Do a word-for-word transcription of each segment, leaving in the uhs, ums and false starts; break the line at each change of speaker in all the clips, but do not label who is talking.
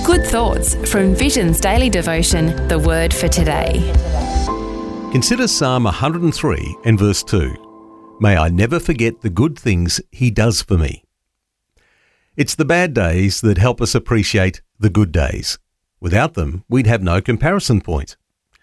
Good thoughts from Vision's daily devotion, The Word for Today.
Consider Psalm one hundred three and verse two. May I never forget the good things he does for me. It's the bad days that help us appreciate the good days. Without them, we'd have no comparison point.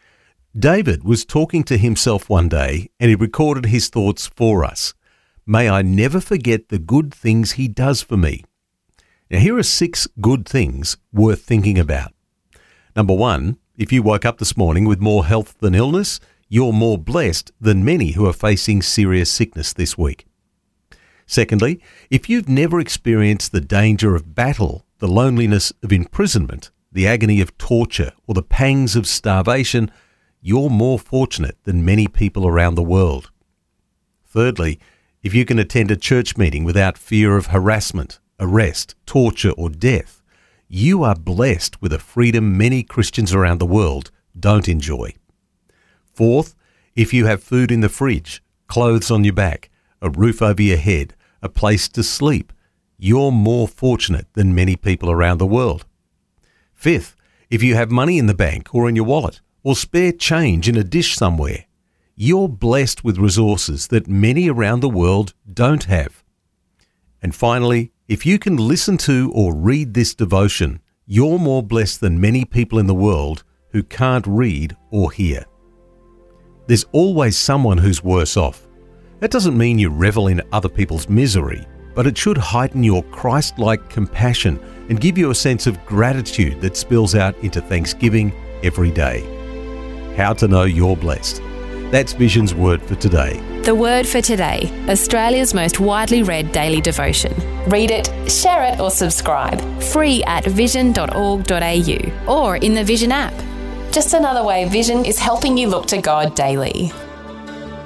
David was talking to himself one day and he recorded his thoughts for us. May I never forget the good things he does for me. Now, here are six good things worth thinking about. Number one, if you woke up this morning with more health than illness, you're more blessed than many who are facing serious sickness this week. Secondly, if you've never experienced the danger of battle, the loneliness of imprisonment, the agony of torture, or the pangs of starvation, you're more fortunate than many people around the world. Thirdly, if you can attend a church meeting without fear of harassment, arrest, torture, or death, you are blessed with a freedom many Christians around the world don't enjoy. Fourth, if you have food in the fridge, clothes on your back, a roof over your head, a place to sleep, you're more fortunate than many people around the world. Fifth, if you have money in the bank or in your wallet, or spare change in a dish somewhere, you're blessed with resources that many around the world don't have. And finally, if you can listen to or read this devotion, you're more blessed than many people in the world who can't read or hear. There's always someone who's worse off. That doesn't mean you revel in other people's misery, but it should heighten your Christ-like compassion and give you a sense of gratitude that spills out into thanksgiving every day. How to know you're blessed. That's Vision's Word for Today.
The Word for Today, Australia's most widely read daily devotion. Read it, share it or subscribe. Free at vision dot org dot a u or in the Vision app. Just another way Vision is helping you look to God daily.